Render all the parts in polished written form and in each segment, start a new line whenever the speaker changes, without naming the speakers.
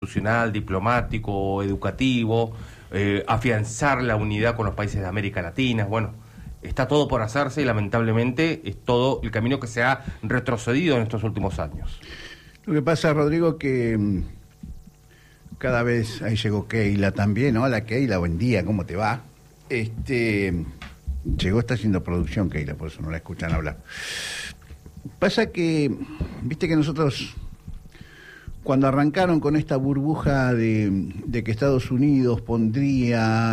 institucional, diplomático, educativo, afianzar la unidad con los países de América Latina. Bueno, está todo por hacerse y lamentablemente es todo el camino que se ha retrocedido en estos últimos años.
Lo que pasa, Rodrigo, que cada vez, ahí llegó Keila también. Hola Keila, buen día, ¿cómo te va? Llegó, está haciendo producción Keila, por eso no la escuchan hablar. Pasa que, viste que nosotros, cuando arrancaron con esta burbuja de que Estados Unidos pondría,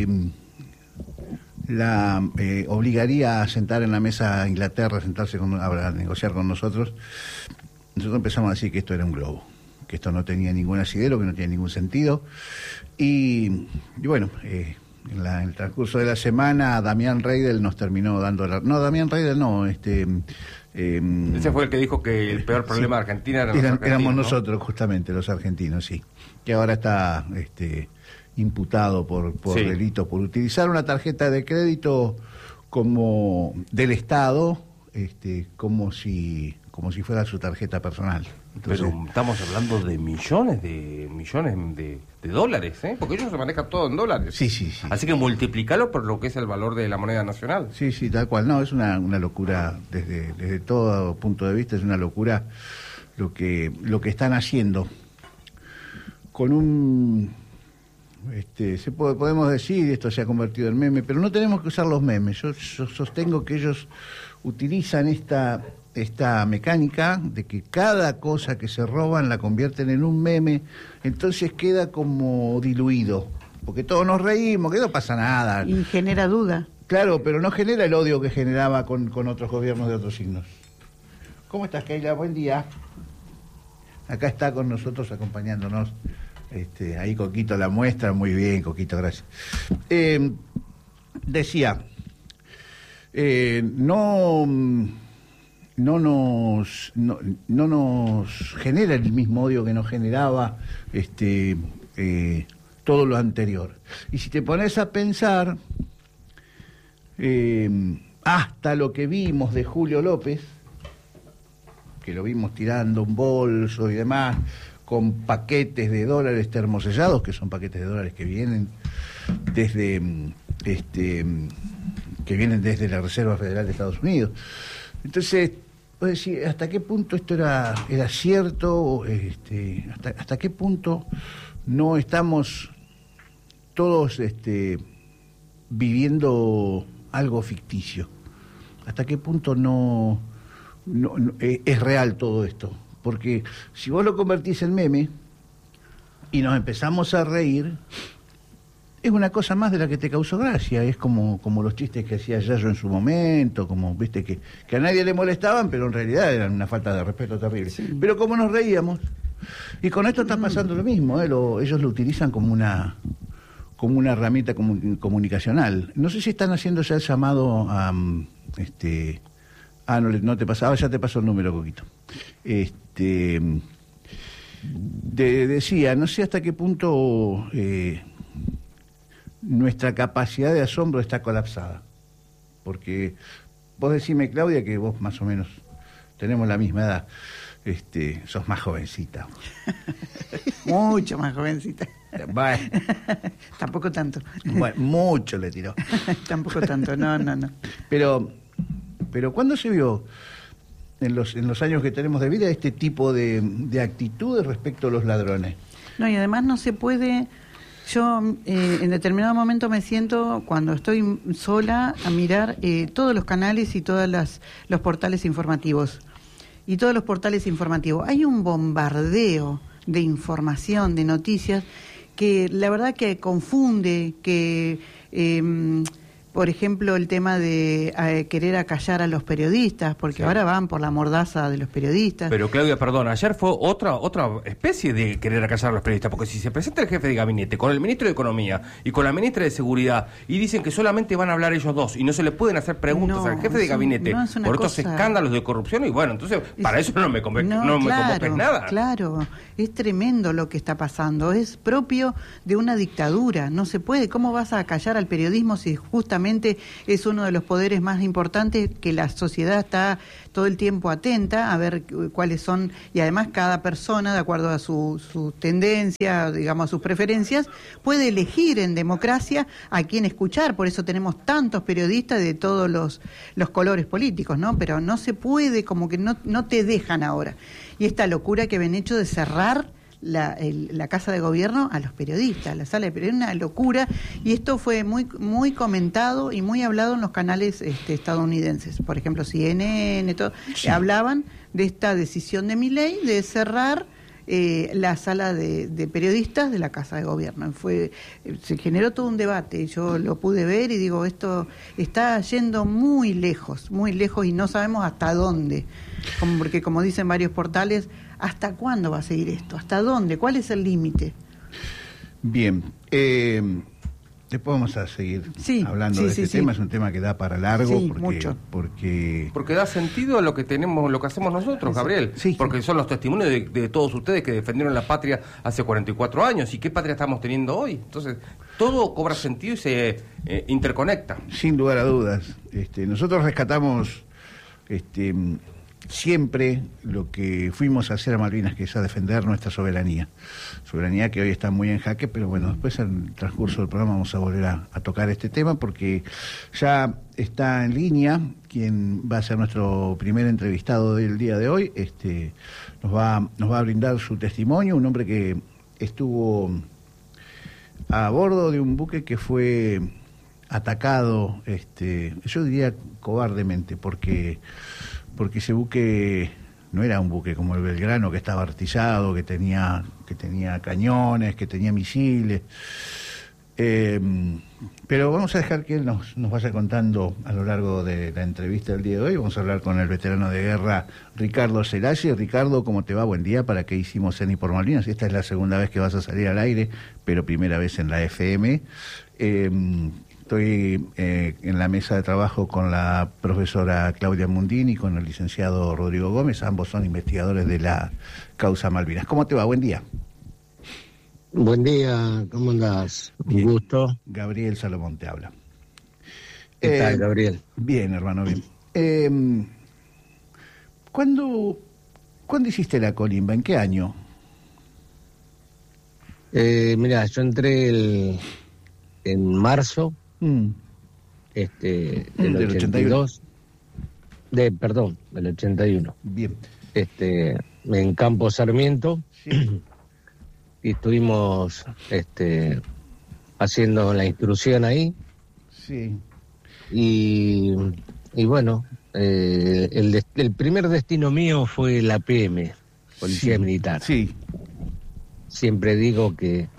obligaría a sentar en la mesa a Inglaterra, a negociar con nosotros empezamos a decir que esto era un globo, que esto no tenía ningún asidero, que no tenía ningún sentido. Y bueno, en el transcurso de la semana, Damián Reidel nos terminó dando No, Damián Reidel no,
ese fue el que dijo que el peor problema de Argentina
éramos nosotros, justamente, los argentinos, sí. Que ahora está imputado por sí, delitos, por utilizar una tarjeta de crédito como del Estado, como si fuera su tarjeta personal. Entonces,
pero estamos hablando de millones de dólares, ¿eh? Porque ellos se manejan todo en dólares.
Sí.
Así que multiplícalo por lo que es el valor de la moneda nacional.
Sí, tal cual. No, es una locura desde todo punto de vista, es una locura lo que están haciendo. Con un... podemos decir, esto se ha convertido en meme, pero no tenemos que usar los memes. Yo sostengo que ellos utilizan esta mecánica de que cada cosa que se roban la convierten en un meme, entonces queda como diluido, porque todos nos reímos, que no pasa nada.
Y genera duda.
Claro, pero no genera el odio que generaba con otros gobiernos de otros signos. ¿Cómo estás, Keila? Buen día. Acá está con nosotros acompañándonos. Ahí Coquito la muestra, muy bien, Coquito, gracias. Decía, no nos genera el mismo odio que nos generaba todo lo anterior. Y si te pones a pensar, hasta lo que vimos de Julio López, que lo vimos tirando un bolso y demás, con paquetes de dólares termosellados, que son paquetes de dólares que vienen desde la Reserva Federal de Estados Unidos. Entonces, puedo decir, ¿hasta qué punto esto era cierto? ¿Hasta qué punto no estamos todos viviendo algo ficticio? ¿Hasta qué punto no es real todo esto? Porque si vos lo convertís en meme y nos empezamos a reír, es una cosa más de la que te causó gracia. Es como los chistes que hacía Yayo en su momento, como viste que a nadie le molestaban, pero en realidad eran una falta de respeto terrible. Sí. Pero como nos reíamos, y con esto está pasando lo mismo, ellos lo utilizan como una herramienta comunicacional. No sé si están haciendo ya el llamado a no te pasaba, ya te pasó el número, Coquito. Decía, no sé hasta qué punto nuestra capacidad de asombro está colapsada. Porque vos decime, Claudia, que vos más o menos tenemos la misma edad. Sos más jovencita.
Mucho más jovencita.
Bueno.
Tampoco tanto.
Bueno, mucho le tiró.
Tampoco tanto, no.
Pero ¿cuándo se vio en los años que tenemos de vida este tipo de actitudes respecto a los ladrones?
No, y además no se puede... Yo en determinado momento me siento, cuando estoy sola, a mirar todos los canales y todos los portales informativos. Y todos los portales informativos. Hay un bombardeo de información, de noticias, que la verdad que confunde, que... por ejemplo, el tema de querer acallar a los periodistas, porque sí, ahora van por la mordaza de los periodistas.
Pero Claudia, perdón, ayer fue otra especie de querer acallar a los periodistas, porque si se presenta el jefe de gabinete con el ministro de Economía y con la ministra de Seguridad y dicen que solamente van a hablar ellos dos y no se le pueden hacer preguntas al jefe de gabinete por estos escándalos de corrupción, y bueno, entonces para eso no me convoques nada.
Claro, es tremendo lo que está pasando, es propio de una dictadura, no se puede. ¿Cómo vas a acallar al periodismo si justamente realmente es uno de los poderes más importantes, que la sociedad está todo el tiempo atenta a ver cuáles son, y además cada persona, de acuerdo a su tendencia, digamos, a sus preferencias, puede elegir en democracia a quién escuchar. Por eso tenemos tantos periodistas de todos los colores políticos, ¿no? Pero no se puede, como que no te dejan ahora. Y esta locura que ven hecho de cerrar la Casa de Gobierno a los periodistas, la sala de periodistas, una locura, y esto fue muy comentado y muy hablado en los canales estadounidenses, por ejemplo CNN, todo,
sí,
hablaban de esta decisión de Milei de cerrar la sala de periodistas de la Casa de Gobierno. Se generó todo un debate, yo lo pude ver y digo, esto está yendo muy lejos, y no sabemos hasta dónde, porque como dicen varios portales, ¿hasta cuándo va a seguir esto? ¿Hasta dónde? ¿Cuál es el límite?
Bien, después vamos a seguir hablando de este tema. Es un tema que da para largo,
mucho.
Porque
da sentido a lo que tenemos, lo que hacemos nosotros, Gabriel.
Sí.
Porque son los testimonios de todos ustedes que defendieron la patria hace 44 años. ¿Y qué patria estamos teniendo hoy? Entonces, todo cobra sentido y se interconecta.
Sin lugar a dudas. Nosotros rescatamos siempre lo que fuimos a hacer a Malvinas, que es a defender nuestra soberanía que hoy está muy en jaque, pero bueno, después en el transcurso del programa vamos a volver a tocar este tema, porque ya está en línea quien va a ser nuestro primer entrevistado del día de hoy. Nos va a brindar su testimonio, un hombre que estuvo a bordo de un buque que fue atacado, yo diría cobardemente, porque ese buque no era un buque como el Belgrano, que estaba artillado, que tenía cañones, que tenía misiles. Pero vamos a dejar que él nos vaya contando a lo largo de la entrevista del día de hoy. Vamos a hablar con el veterano de guerra Ricardo Celasi. Ricardo, ¿cómo te va? Buen día. ¿Para qué hicimos Ceni por Malvinas? Esta es la segunda vez que vas a salir al aire, pero primera vez en la FM. Estoy en la mesa de trabajo con la profesora Claudia Mundini y con el licenciado Rodrigo Gómez. Ambos son investigadores de la causa Malvinas. ¿Cómo te va? Buen día.
Buen día, ¿cómo andás?
Bien.
Un gusto.
Gabriel Salomón te habla.
¿Qué tal, Gabriel?
Bien, hermano, bien. ¿Cuándo hiciste la colimba? ¿En qué año?
Mirá, yo entré en marzo del 82. Del 81.
Bien.
En Campo Sarmiento.
Sí.
Y estuvimos haciendo la instrucción ahí.
Sí.
Y bueno, el primer destino mío fue la PM, Policía Militar.
Sí.
Siempre digo que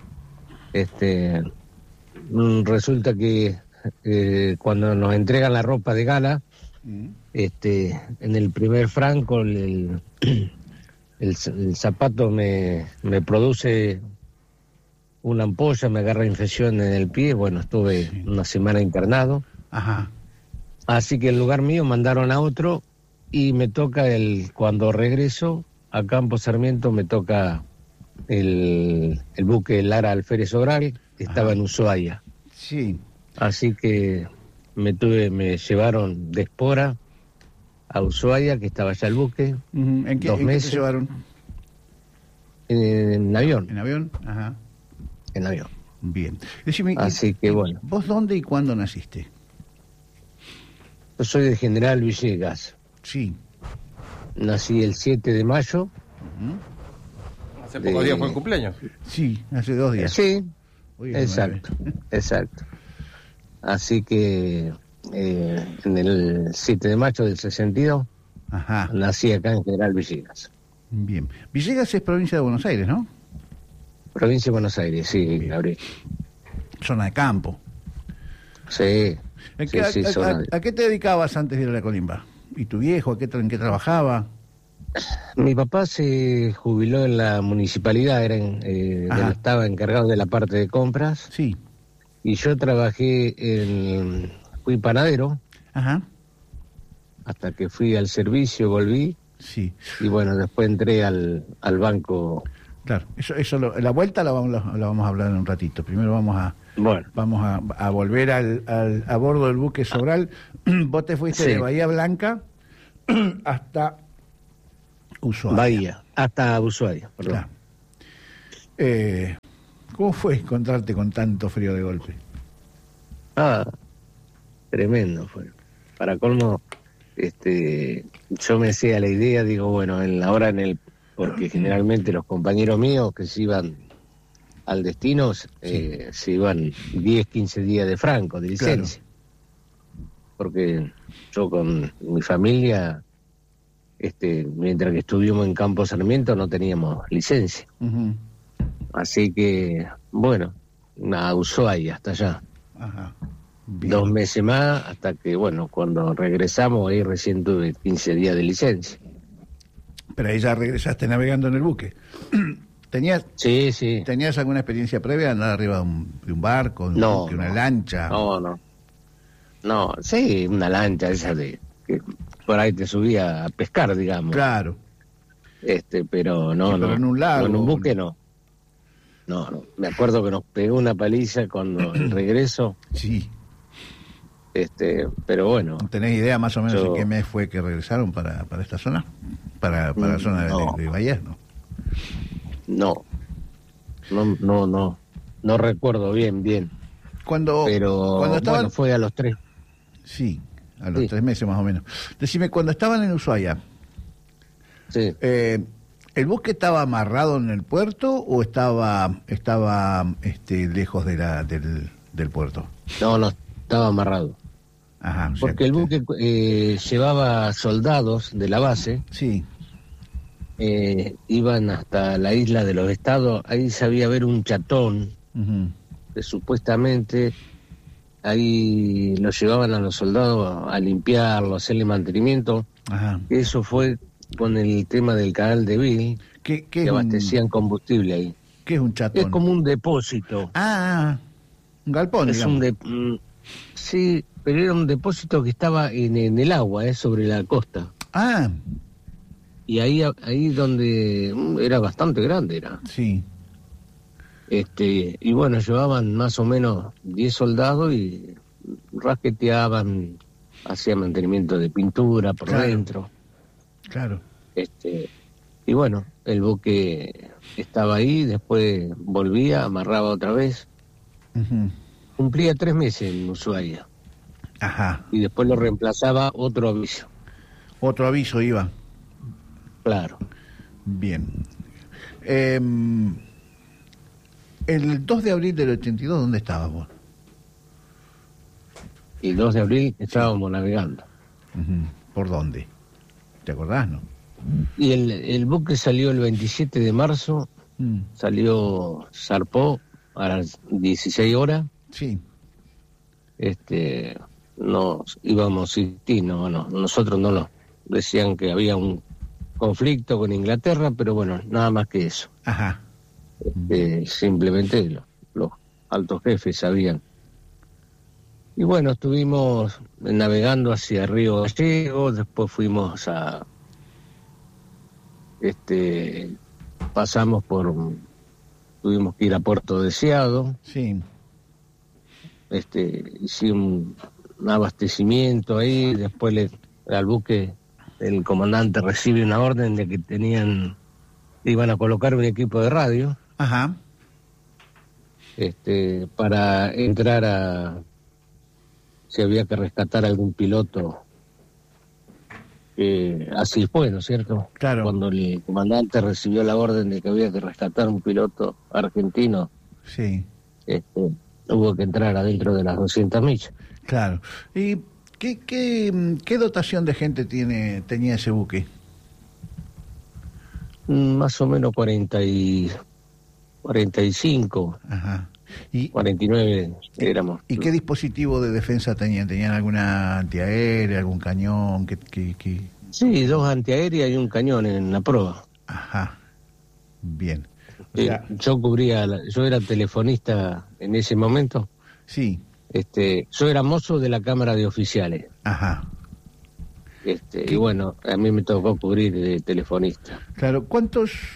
resulta que cuando nos entregan la ropa de gala, en el primer franco el zapato me produce una ampolla, me agarra infección en el pie. Bueno, estuve una semana internado.
Ajá.
Así que en lugar mío mandaron a otro y me toca cuando regreso a Campo Sarmiento, me toca el buque Lara Alférez Sobral, que estaba en Ushuaia.
Sí.
Así que me llevaron de Espora a Ushuaia, que estaba allá el buque.
¿En qué te llevaron?
En avión.
¿En avión? Ajá.
En avión.
Bien. Decime,
así que bueno.
¿Vos dónde y cuándo naciste?
Yo soy de General Villegas.
Sí.
Nací el 7 de mayo.
Hace pocos días fue el cumpleaños.
Sí, hace 2 días.
Sí, exacto. Así que en el 7 de mayo del 62 nací acá en General Villegas.
Bien. Villegas es provincia de Buenos Aires, ¿no?
Provincia de Buenos Aires, sí, Gabriel.
Zona de campo.
Sí.
¿A qué te dedicabas antes de ir a la colimba? ¿Y tu viejo en qué trabajaba?
Mi papá se jubiló en la municipalidad, estaba encargado de la parte de compras.
Sí.
Y yo fui panadero.
Ajá.
Hasta que fui al servicio, volví.
Sí.
Y bueno, después entré al banco
Claro, la vuelta la vamos a hablar en un ratito. Primero vamos a volver a bordo del buque Sobral. Vos te fuiste de Bahía Blanca hasta Ushuaia.
Hasta Ushuaia, perdón.
Claro. ¿Cómo fue encontrarte con tanto frío de golpe?
Tremendo fue. Para colmo, yo me hacía la idea, digo, bueno, porque generalmente los compañeros míos que se iban al destino, se iban 10, 15 días de franco, de licencia. Claro. Porque yo con mi familia, mientras que estuvimos en Campo Sarmiento, no teníamos licencia. Uh-huh. Así que, bueno, a Ushuaia, hasta allá. Ajá. 2 meses más, hasta que, bueno, cuando regresamos, ahí recién tuve 15 días de licencia.
Pero ahí ya regresaste navegando en el buque.
Sí.
¿Tenías alguna experiencia previa de andar arriba de un barco, de una lancha?
No, sí, una lancha esa que por ahí te subía a pescar, digamos.
Claro.
Pero no.
Pero en un lago.
En un buque no. No. Me acuerdo que nos pegó una paliza cuando el regreso.
Sí.
Pero bueno.
¿Tenés idea más o menos en qué mes fue que regresaron para esta zona? Para la zona de Bahía, ¿no? No recuerdo bien. Cuando estaban...
bueno, fue a los 3.
Sí, a los 3 meses más o menos. Decime, cuando estaban en Ushuaia,
sí.
¿El buque estaba amarrado en el puerto o estaba lejos del puerto?
No, estaba amarrado.
Ajá.
Porque el buque llevaba soldados de la base.
Sí.
Iban hasta la isla de los Estados. Ahí sabía ver un chatón.
Uh-huh.
Que supuestamente ahí los llevaban a los soldados a limpiarlo, a hacerle mantenimiento.
Ajá.
Eso fue con el tema del canal de Bill,
que
abastecían combustible ahí.
¿Qué es un chatón?
Es como un depósito.
Un galpón, digamos.
Sí, pero era un depósito que estaba en el agua, sobre la costa. Y ahí donde era bastante grande era.
Sí.
Y bueno, llevaban más o menos 10 soldados y rasqueteaban, hacían mantenimiento de pintura por dentro.
Claro.
Y bueno, el buque estaba ahí, después volvía, amarraba otra vez.
Uh-huh.
Cumplía 3 meses en Ushuaia.
Ajá.
Y después lo reemplazaba otro aviso.
Otro aviso iba.
Claro.
Bien. El 2 de abril del 82, ¿dónde estabas vos?
El 2 de abril estábamos navegando.
Uh-huh. ¿Por dónde? ¿Te acordás, no?
Y el buque salió el 27 de marzo, zarpó a las 16 horas.
Sí.
Nos íbamos nosotros no lo decían que había un conflicto con Inglaterra, pero bueno, nada más que eso.
Ajá.
Simplemente los altos jefes sabían. Y bueno, estuvimos navegando hacia Río Gallego, después fuimos tuvimos que ir a Puerto Deseado.
Sí.
Hicimos un abastecimiento ahí, después al buque el comandante recibe una orden de que iban a colocar un equipo de radio.
Ajá.
Para entrar si había que rescatar a algún piloto. Así fue, ¿no es cierto?
Claro.
Cuando el comandante recibió la orden de que había que rescatar a un piloto argentino,
sí,
hubo que entrar adentro de las 200 millas.
Claro. ¿Y qué dotación de gente tenía ese buque?
Más o menos 45.
Ajá.
49 éramos.
¿Y qué dispositivo de defensa tenían? ¿Tenían alguna antiaérea, algún cañón?
Sí, 2 antiaéreas y un cañón en la proa.
Ajá, bien.
Yo era telefonista en ese momento.
Sí.
Yo era mozo de la Cámara de Oficiales.
Ajá.
Y bueno, a mí me tocó cubrir de telefonista.
Claro, ¿cuántos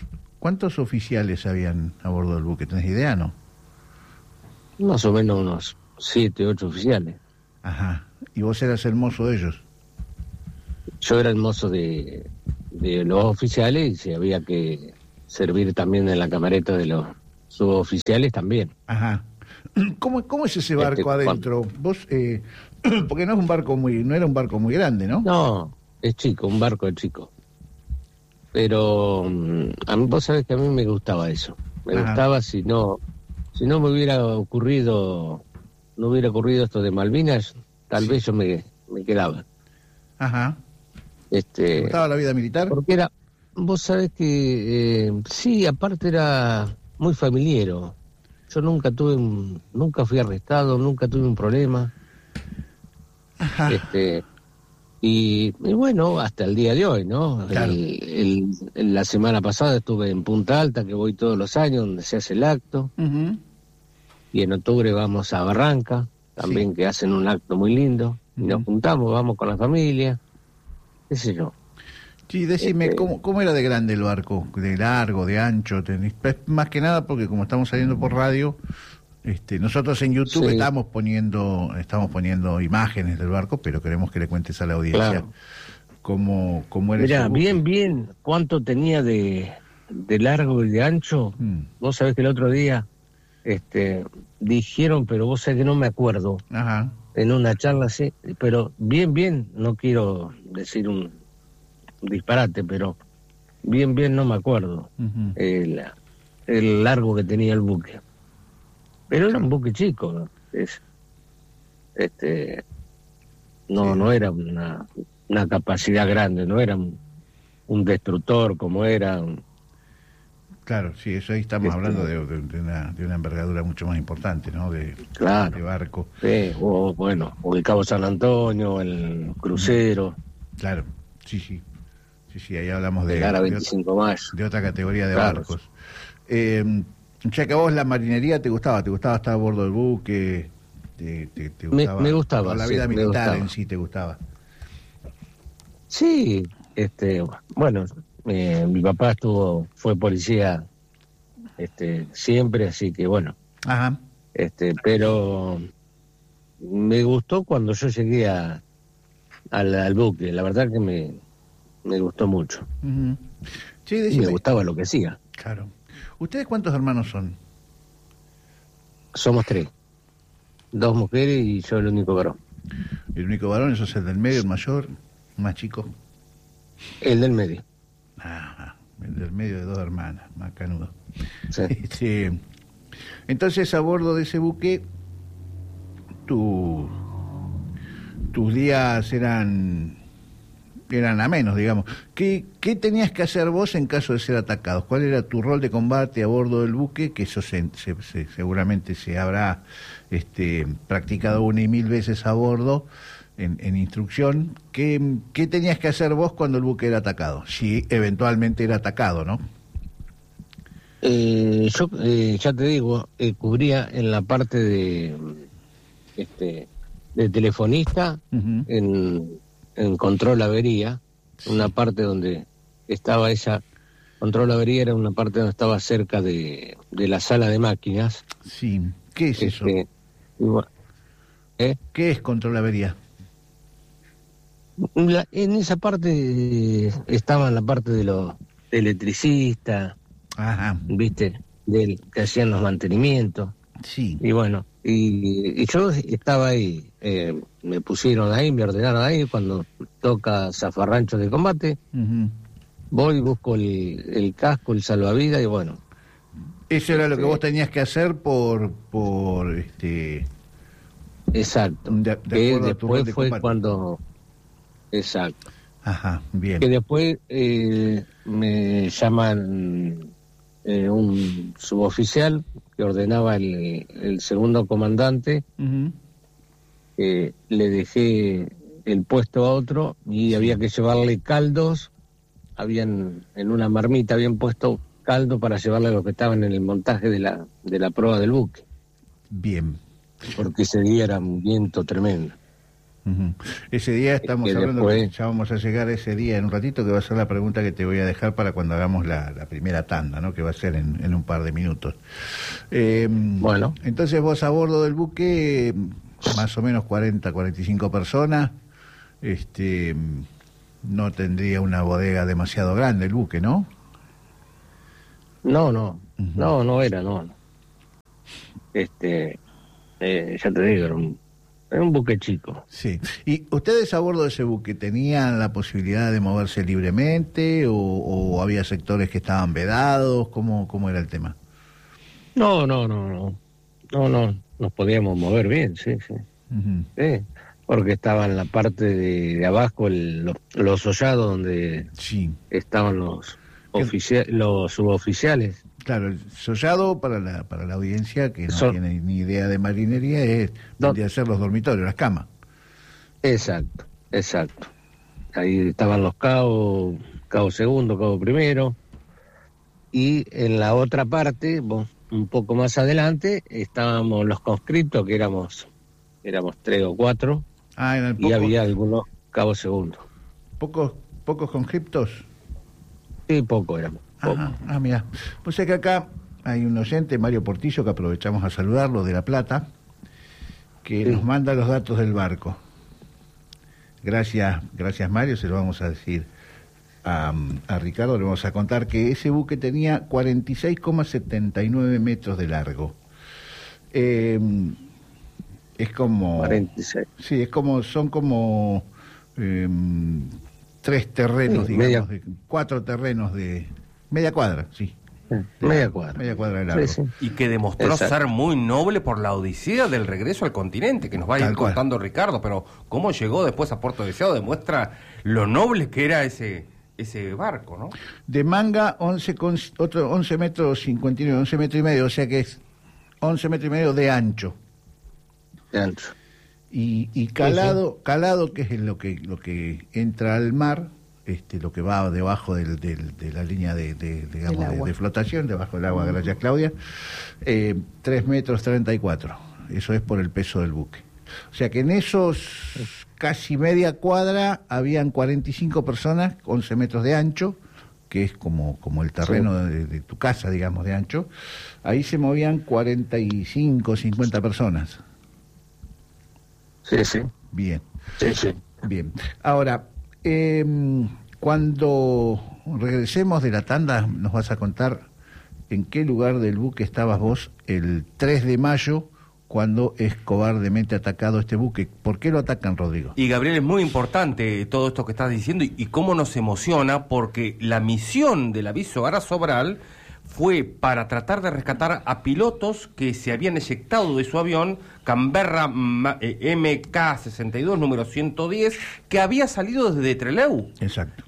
¿Cuántos oficiales habían a bordo del buque? ¿Tenés idea, no?
Más o menos unos 7, 8 oficiales.
Ajá. ¿Y vos eras el mozo de ellos?
Yo era el mozo de los oficiales y había que servir también en la camareta de los suboficiales también.
Ajá. ¿Cómo es ese barco adentro? Vos, porque no era un barco muy grande, ¿no?
No, es chico, un barco es chico. Pero vos sabés que a mí me gustaba eso. Me gustaba si no me hubiera ocurrido, no hubiera ocurrido esto de Malvinas, tal vez yo me quedaba.
Ajá. ¿Te gustaba la vida militar?
Porque vos sabés que sí, aparte era muy familiero. Yo nunca fui arrestado, nunca tuve un problema.
Ajá.
Y bueno, hasta el día de hoy, ¿no?
Claro.
La semana pasada estuve en Punta Alta, que voy todos los años, donde se hace el acto.
Uh-huh.
Y en octubre vamos a Barranca, también sí, que hacen un acto muy lindo. Y nos juntamos, vamos con la familia, qué sé yo.
Sí, decime, ¿cómo era de grande el barco? ¿De largo, de ancho? Más que nada porque como estamos saliendo por radio, nosotros en YouTube
sí,
estamos poniendo imágenes del barco, pero queremos que le cuentes a la audiencia
claro,
cómo era.
Mirá, bien, cuánto tenía de largo y de ancho. Vos sabés que el otro día dijeron, pero vos sabés que no me acuerdo.
Ajá.
En una charla así, pero bien, no quiero decir un disparate, pero bien no me acuerdo. Uh-huh. El largo que tenía el buque. Pero era un buque chico, ¿no? No era una capacidad grande, no era un destructor como era.
Claro, sí, eso ahí estamos hablando de una envergadura mucho más importante, ¿no?
Claro,
de barco.
Sí, o el Cabo San Antonio, el crucero.
Claro, sí, ahí hablamos de
25 más.
De otra categoría de barcos. Ya que a vos la marinería te gustaba estar a bordo del buque, te gustaba.
Me gustaba.
La vida militar en sí te gustaba.
Sí, bueno, mi papá fue policía siempre, así que bueno.
Ajá.
Pero me gustó cuando yo llegué al buque, la verdad que me gustó mucho.
Uh-huh. Sí,
y me gustaba lo que hacía.
Claro. ¿Ustedes cuántos hermanos son?
Somos 3. 2 mujeres y yo el único varón.
¿El único varón? ¿Eso es el del medio, el mayor, más chico?
El del medio.
Ajá, el del medio de 2 hermanas, más canudo.
Sí.
Entonces, a bordo de ese buque, tus días eran a menos, digamos. ¿Qué tenías que hacer vos en caso de ser atacados? ¿Cuál era tu rol de combate a bordo del buque? Que eso seguramente se habrá practicado 1 y 1000 veces a bordo en instrucción. ¿Qué tenías que hacer vos cuando el buque era atacado? Si eventualmente era atacado, ¿no?
Yo, ya te digo, cubría en la parte de telefonista, uh-huh, en control avería, una parte donde estaba esa control avería, era una parte donde estaba cerca de la sala de máquinas.
Sí, ¿qué es eso? ¿Qué es control avería?
En esa parte estaba la parte de los electricistas,
ajá,
¿viste? Que hacían los mantenimientos.
Sí.
Y bueno, y yo estaba ahí, me pusieron ahí, me ordenaron ahí, cuando toca zafarranchos de combate, uh-huh, voy, busco el casco, el salvavidas y bueno.
Eso era lo que vos tenías que hacer por
Exacto. Que después fue cuando... Exacto.
Ajá, bien.
Que después me llaman un suboficial que ordenaba el segundo comandante, uh-huh, le dejé el puesto a otro y sí, había que llevarle caldos, en una marmita habían puesto caldo para llevarle a los que estaban en el montaje de la proa del buque.
Bien.
Porque ese día era un viento tremendo.
Ujú. Ese día estamos hablando,
después...
ya vamos a llegar a ese día en un ratito, que va a ser la pregunta que te voy a dejar para cuando hagamos la primera tanda, ¿no? Que va a ser en un par de minutos.
Bueno.
Entonces vos a bordo del buque, más o menos 40, 45 personas, no tendría una bodega demasiado grande el buque, ¿no?
No
Ujú.
era. Ya te digo, era un buque chico.
Sí. ¿Y ustedes a bordo de ese buque tenían la posibilidad de moverse libremente o había sectores que estaban vedados? ¿Cómo era el tema?
No, nos podíamos mover bien, sí.
Ujú.
Sí, porque estaba en la parte de abajo, los hollados donde
Sí.
estaban los
¿Qué?
los suboficiales.
Claro, el sollado para la audiencia que no
Son-
tiene ni idea de marinería vendría a ser los dormitorios, las camas.
Exacto. Ahí estaban los cabo segundo, cabo primero, y en la otra parte, un poco más adelante, estábamos los conscriptos, que éramos 3 o 4,
Ah, eran
y había algunos cabo segundo.
pocos conscriptos.
Sí, poco éramos. Poco.
Mira. Pues es que acá hay un oyente, Mario Portillo, que aprovechamos a saludarlo, de La Plata, que
Sí.
nos manda los datos del barco. Gracias Mario, se lo vamos a decir a Ricardo, le vamos a contar que ese buque tenía 46,79 metros de largo. Es como...
46.
Sí, son como 3 terrenos,
Sí,
digamos, 4 terrenos de media cuadra, sí.
Media cuadra.
Media cuadra de largo.
Sí.
Y que demostró
Exacto.
ser muy noble por la odisea del regreso al continente, que nos va a ir
Tal cual.
contando Ricardo, pero cómo llegó después a Puerto Deseado demuestra lo noble que era ese barco, ¿no?
De manga 11 metros 59, 11 metros y medio, o sea que es 11 metros y medio de ancho.
De ancho.
Y calado, que es lo que entra al mar, lo que va debajo de la línea digamos, de flotación, debajo del agua, gracias Claudia, 3 metros 34. Eso es por el peso del buque. O sea que en esos casi media cuadra habían 45 personas, 11 metros de ancho, que es como el terreno de tu casa, digamos, de ancho. Ahí se movían 45, 50 personas.
Sí.
Bien.
Sí.
Bien. Ahora, cuando regresemos de la tanda, nos vas a contar en qué lugar del buque estabas vos el 3 de mayo, cuando es cobardemente atacado este buque. ¿Por qué lo atacan, Rodrigo?
Y Gabriel, es muy importante todo esto que estás diciendo y cómo nos emociona, porque la misión del aviso Ara Sobral fue para tratar de rescatar a pilotos que se habían eyectado de su avión Canberra MK62 número 110, que había salido desde Trelew.
Exacto.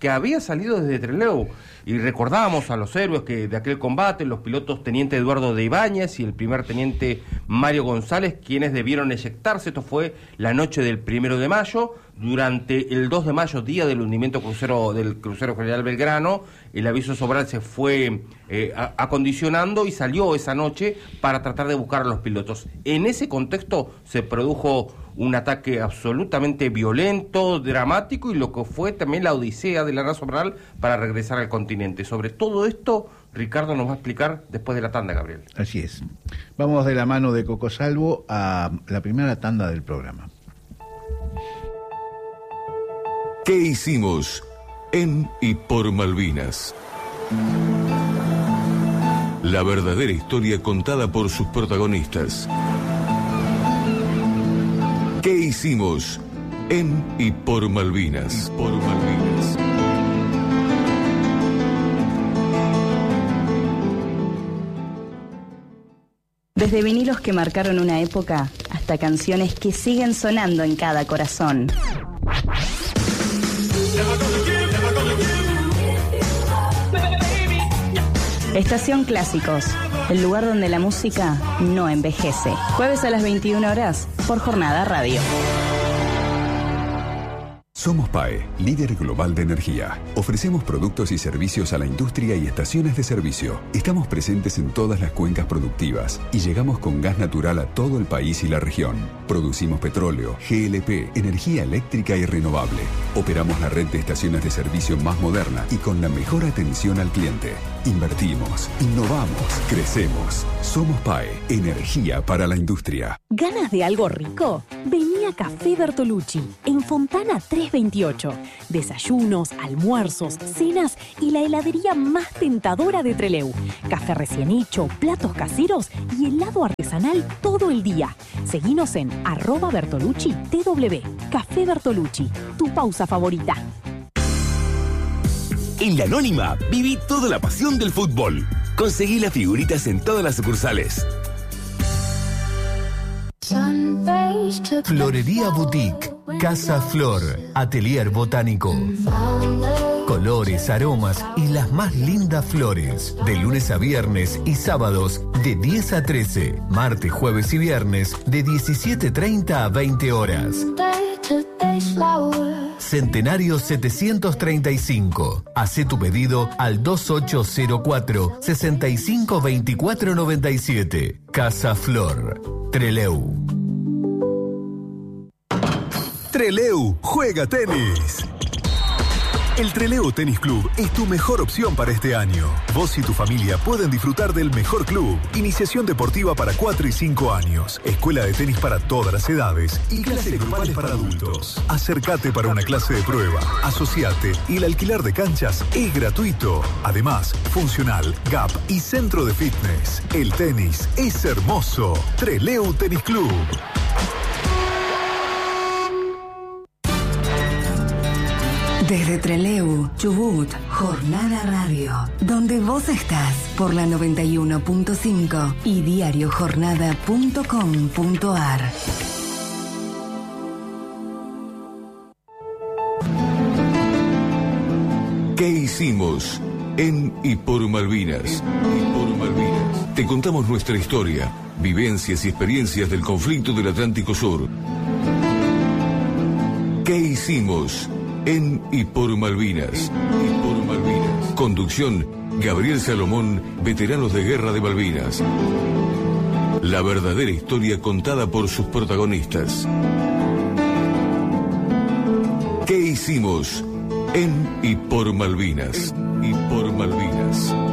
Y recordábamos a los héroes de aquel combate, los pilotos teniente Eduardo de Ibáñez y el primer teniente Mario González, quienes debieron eyectarse. Esto fue la noche del 1 de mayo. Durante el 2 de mayo, día del hundimiento del crucero General Belgrano, el aviso Sobral se fue acondicionando y salió esa noche para tratar de buscar a los pilotos. En ese contexto se produjo un ataque absolutamente violento, dramático, y lo que fue también la odisea de la Ara Sobral para regresar al continente. Sobre todo esto, Ricardo nos va a explicar después de la tanda, Gabriel.
Así es. Vamos de la mano de Coco Salvo a la primera tanda del programa.
¿Qué hicimos en y por Malvinas? La verdadera historia contada por sus protagonistas. ¿Qué hicimos en y por Malvinas?
Desde vinilos que marcaron una época hasta canciones que siguen sonando en cada corazón. Estación Clásicos, el lugar donde la música no envejece. Jueves a las 21 horas por Jornada Radio.
Somos PAE, líder global de energía. Ofrecemos productos y servicios a la industria y estaciones de servicio. Estamos presentes en todas las cuencas productivas y llegamos con gas natural a todo el país y la región. Producimos petróleo, GLP, energía eléctrica y renovable. Operamos la red de estaciones de servicio más moderna y con la mejor atención al cliente. Invertimos, innovamos, crecemos. Somos PAE, energía para la industria.
¿Ganas de algo rico? Vení a Café Bertolucci, en Fontana 328. Desayunos, almuerzos, cenas y la heladería más tentadora de Trelew. Café recién hecho, platos caseros y helado artesanal todo el día. Seguinos en @BertolucciTW. Café Bertolucci, tu pausa favorita.
En La Anónima, viví toda la pasión del fútbol. Conseguí las figuritas en todas las sucursales.
Florería Boutique, Casa Flor, Atelier Botánico. Colores, aromas y las más lindas flores. De lunes a viernes y sábados de 10 a 13. Martes, jueves y viernes de 17:30 a 20 horas. Centenario 735. Hacé tu pedido al 2804 652497. Casa Flor, Trelew.
Trelew juega tenis. El Trelew Tenis Club es tu mejor opción para este año. Vos y tu familia pueden disfrutar del mejor club. Iniciación deportiva para 4 y 5 años. Escuela de tenis para todas las edades. Y clases grupales para adultos. Acércate para una clase de prueba. Asociate y el alquiler de canchas es gratuito. Además, funcional, gap y centro de fitness. El tenis es hermoso. Trelew Tenis Club.
Desde Trelew, Chubut, Jornada Radio, donde vos estás por la 91.5 y diariojornada.com.ar.
¿Qué hicimos en y por Malvinas? Te contamos nuestra historia, vivencias y experiencias del conflicto del Atlántico Sur. ¿Qué hicimos en y por Malvinas? Conducción, Gabriel Salomón, veteranos de guerra de Malvinas. La verdadera historia contada por sus protagonistas. ¿Qué hicimos en y por Malvinas?